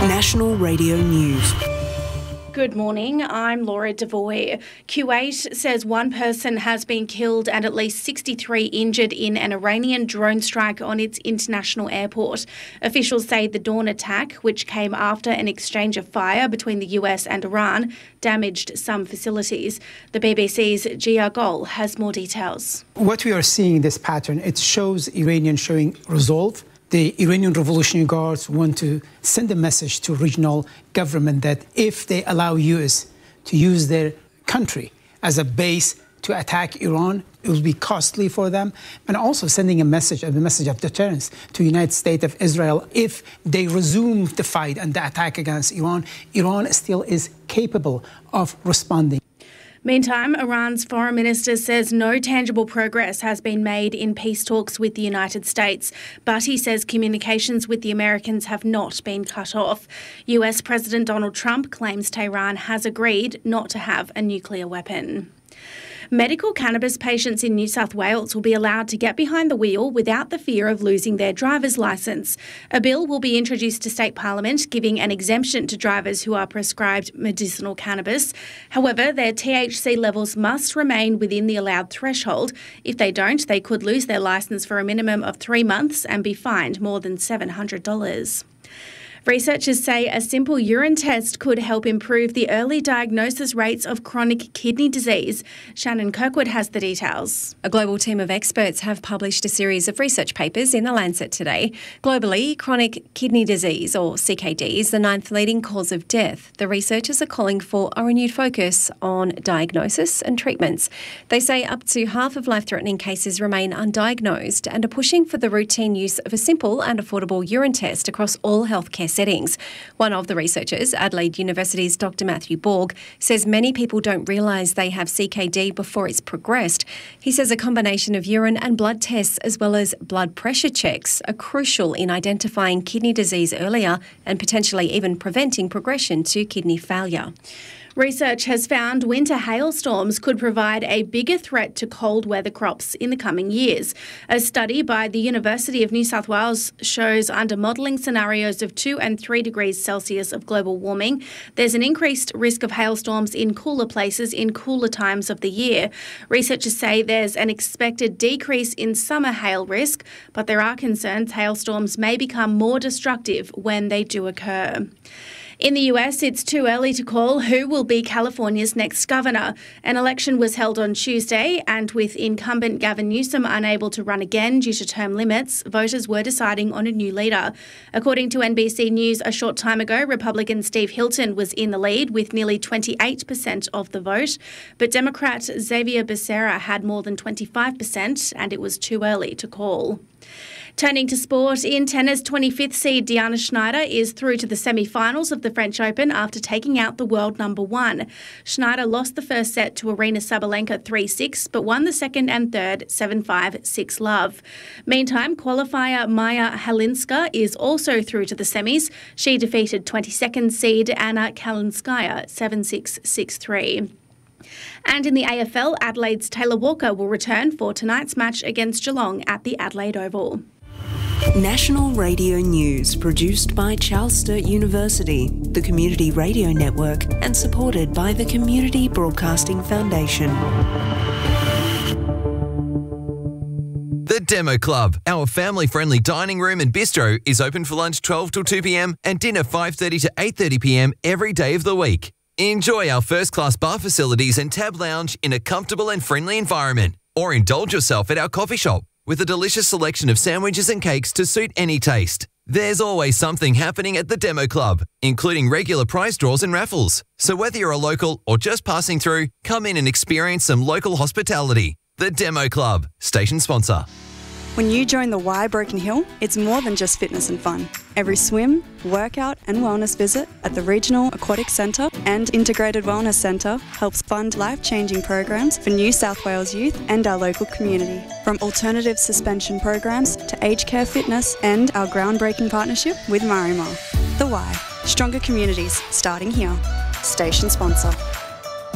National Radio News. Good morning, I'm Laura Devoy. Kuwait says one person has been killed and at least 63 injured in an Iranian drone strike on its international airport. Officials say the Dawn attack, which came after an exchange of fire between the US and Iran, damaged some facilities. The BBC's Gia Gol has more details. What we are seeing, this pattern, it shows Iranians showing resolve. The Iranian Revolutionary Guards want to send a message to regional government that if they allow US to use their country as a base to attack Iran, it will be costly for them. And also sending a message of deterrence to the United States of Israel. If they resume the fight and the attack against Iran, Iran still is capable of responding. Meantime, Iran's foreign minister says no tangible progress has been made in peace talks with the United States, but he says communications with the Americans have not been cut off. US President Donald Trump claims Tehran has agreed not to have a nuclear weapon. Medical cannabis patients in New South Wales will be allowed to get behind the wheel without the fear of losing their driver's licence. A bill will be introduced to State Parliament giving an exemption to drivers who are prescribed medicinal cannabis. However, their THC levels must remain within the allowed threshold. If they don't, they could lose their licence for a minimum of 3 months and be fined more than $700. Researchers say a simple urine test could help improve the early diagnosis rates of chronic kidney disease. Shannon Kirkwood has the details. A global team of experts have published a series of research papers in The Lancet today. Globally, chronic kidney disease, or CKD, is the 9th leading cause of death. The researchers are calling for a renewed focus on diagnosis and treatments. They say up to half of life-threatening cases remain undiagnosed and are pushing for the routine use of a simple and affordable urine test across all healthcare settings. One of the researchers, Adelaide University's Dr. Matthew Borg, says many people don't realise they have CKD before it's progressed. He says a combination of urine and blood tests as well as blood pressure checks are crucial in identifying kidney disease earlier and potentially even preventing progression to kidney failure. Research has found winter hailstorms could provide a bigger threat to cold weather crops in the coming years. A study by the University of New South Wales shows under modelling scenarios of 2 and 3 degrees Celsius of global warming, there's an increased risk of hailstorms in cooler places in cooler times of the year. Researchers say there's an expected decrease in summer hail risk, but there are concerns hailstorms may become more destructive when they do occur. In the US, it's too early to call who will be California's next governor. An election was held on Tuesday, and with incumbent Gavin Newsom unable to run again due to term limits, voters were deciding on a new leader. According to NBC News, a short time ago, Republican Steve Hilton was in the lead with nearly 28% of the vote, but Democrat Xavier Becerra had more than 25%, and it was too early to call. Turning to sport, in tennis, 25th seed Diana Schneider is through to the semi-finals of the French Open after taking out the world number 1. Schneider lost the first set to Aryna Sabalenka 3-6, but won the second and third 7-5, 6-love. Meantime, qualifier Maya Halinska is also through to the semis. She defeated 22nd seed Anna Kalinskaya 7-6, 6-3. And in the AFL, Adelaide's Taylor Walker will return for tonight's match against Geelong at the Adelaide Oval. National Radio News, produced by Charles Sturt University, the Community Radio Network, and supported by the Community Broadcasting Foundation. The Demo Club, our family-friendly dining room and bistro, is open for lunch 12 till 2 p.m. and dinner 5:30 to 8:30 p.m. every day of the week. Enjoy our first-class bar facilities and tab lounge in a comfortable and friendly environment, or indulge yourself at our coffee shop with a delicious selection of sandwiches and cakes to suit any taste. There's always something happening at the Demo Club, including regular prize draws and raffles. So whether you're a local or just passing through, come in and experience some local hospitality. The Demo Club, station sponsor. When you join the Y Broken Hill, it's more than just fitness and fun. Every swim, workout and wellness visit at the Regional Aquatic Centre and Integrated Wellness Centre helps fund life-changing programs for New South Wales youth and our local community. From alternative suspension programs to aged care fitness and our groundbreaking partnership with Marimar. The Y, stronger communities starting here. Station sponsor.